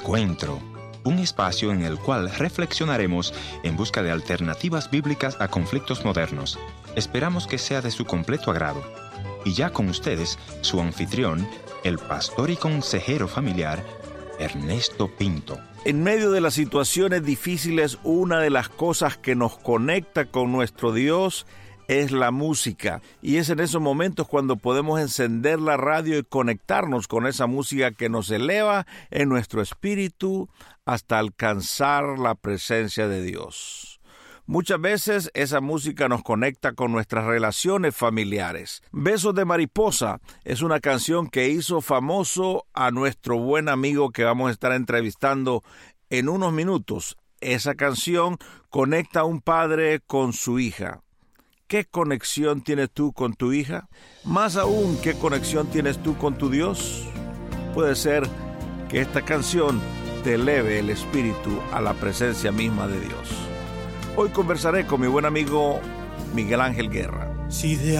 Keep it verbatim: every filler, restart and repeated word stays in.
Encuentro, un espacio en el cual reflexionaremos en busca de alternativas bíblicas a conflictos modernos. Esperamos que sea de su completo agrado. Y ya con ustedes, su anfitrión, el pastor y consejero familiar, Ernesto Pinto. En medio de las situaciones difíciles, una de las cosas que nos conecta con nuestro Dios es la música. Y es en esos momentos cuando podemos encender la radio y conectarnos con esa música que nos eleva en nuestro espíritu hasta alcanzar la presencia de Dios. Muchas veces esa música nos conecta con nuestras relaciones familiares. Besos de Mariposa es una canción que hizo famoso a nuestro buen amigo que vamos a estar entrevistando en unos minutos. Esa canción conecta a un padre con su hija. ¿Qué conexión tienes tú con tu hija? Más aún, ¿qué conexión tienes tú con tu Dios? Puede ser que esta canción te eleve el espíritu a la presencia misma de Dios. Hoy conversaré con mi buen amigo Miguel Ángel Guerra. Si de